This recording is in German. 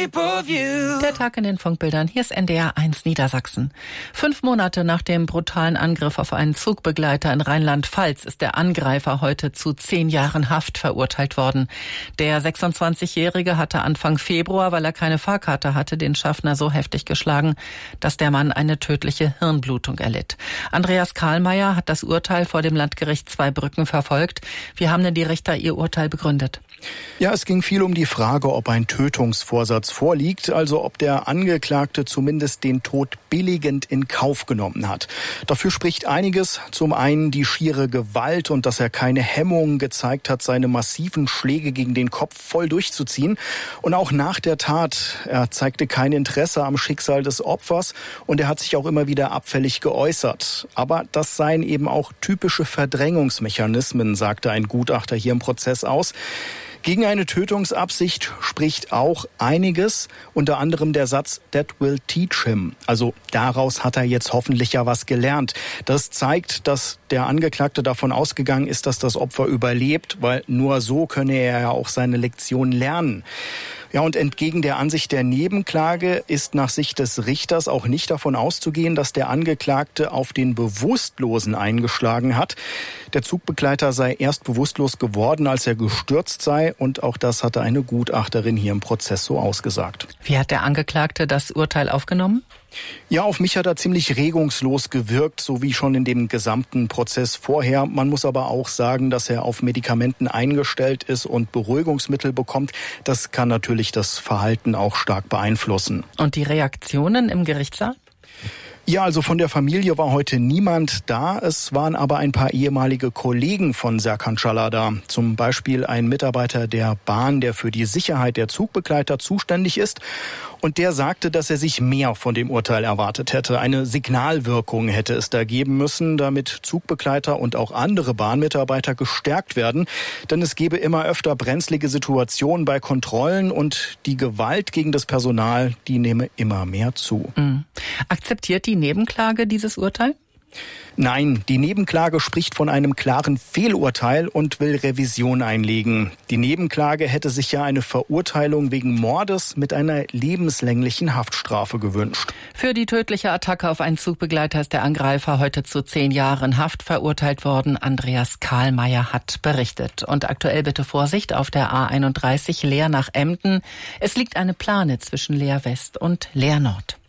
Pay-per-view. Der Tag in den Funkbildern. Hier ist NDR 1 Niedersachsen. 5 Monate nach dem brutalen Angriff auf einen Zugbegleiter in Rheinland-Pfalz ist der Angreifer heute zu 10 Jahren Haft verurteilt worden. Der 26-Jährige hatte Anfang Februar, weil er keine Fahrkarte hatte, den Schaffner so heftig geschlagen, dass der Mann eine tödliche Hirnblutung erlitt. Andreas Karlmeier hat das Urteil vor dem Landgericht Zweibrücken verfolgt. Wie haben denn die Richter ihr Urteil begründet? Ja, es ging viel um die Frage, ob ein Tötungsvorsatz vorliegt, also ob der Angeklagte zumindest den Tod billigend in Kauf genommen hat. Dafür spricht einiges. Zum einen die schiere Gewalt und dass er keine Hemmungen gezeigt hat, seine massiven Schläge gegen den Kopf voll durchzuziehen. Und auch nach der Tat, er zeigte kein Interesse am Schicksal des Opfers und er hat sich auch immer wieder abfällig geäußert. Aber das seien eben auch typische Verdrängungsmechanismen, sagte ein Gutachter hier im Prozess aus. Gegen eine Tötungsabsicht spricht auch einiges, unter anderem der Satz, that will teach him. Also daraus hat er jetzt hoffentlich ja was gelernt. Das zeigt, dass der Angeklagte davon ausgegangen ist, dass das Opfer überlebt, weil nur so könne er ja auch seine Lektion lernen. Ja, und entgegen der Ansicht der Nebenklage ist nach Sicht des Richters auch nicht davon auszugehen, dass der Angeklagte auf den Bewusstlosen eingeschlagen hat. Der Zugbegleiter sei erst bewusstlos geworden, als er gestürzt sei. Und auch das hatte eine Gutachterin hier im Prozess so ausgesagt. Wie hat der Angeklagte das Urteil aufgenommen? Ja, auf mich hat er ziemlich regungslos gewirkt, so wie schon in dem gesamten Prozess vorher. Man muss aber auch sagen, dass er auf Medikamenten eingestellt ist und Beruhigungsmittel bekommt. Das kann natürlich das Verhalten auch stark beeinflussen. Und die Reaktionen im Gerichtssaal? Ja, also von der Familie war heute niemand da. Es waren aber ein paar ehemalige Kollegen von Serkan Çalhar da. Zum Beispiel ein Mitarbeiter der Bahn, der für die Sicherheit der Zugbegleiter zuständig ist. Und der sagte, dass er sich mehr von dem Urteil erwartet hätte. Eine Signalwirkung hätte es da geben müssen, damit Zugbegleiter und auch andere Bahnmitarbeiter gestärkt werden. Denn es gebe immer öfter brenzlige Situationen bei Kontrollen und die Gewalt gegen das Personal, die nehme immer mehr zu. Akzeptiert die Nebenklage dieses Urteil? Nein, die Nebenklage spricht von einem klaren Fehlurteil und will Revision einlegen. Die Nebenklage hätte sich ja eine Verurteilung wegen Mordes mit einer lebenslänglichen Haftstrafe gewünscht. Für die tödliche Attacke auf einen Zugbegleiter ist der Angreifer heute zu 10 Jahren Haft verurteilt worden. Andreas Karlmeier hat berichtet. Und aktuell bitte Vorsicht auf der A31 Leer nach Emden. Es liegt eine Plane zwischen Leer West und Leer Nord.